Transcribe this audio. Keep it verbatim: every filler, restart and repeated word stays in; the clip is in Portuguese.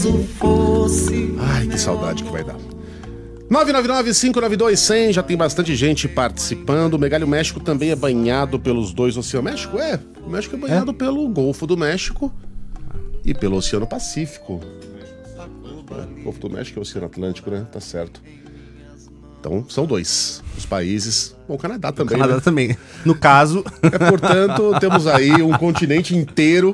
Ai, que saudade que vai dar. nove nove nove, cinco nove dois, cem, já tem bastante gente participando. O Megalho México também é banhado pelos dois oceanos. México é, o México é banhado é? pelo Golfo do México e pelo Oceano Pacífico. É, Golfo do México é o Oceano Atlântico, né? Tá certo. Então, são dois os países. Bom, o Canadá também, O Canadá né? também. No caso... É, portanto, temos aí um continente inteiro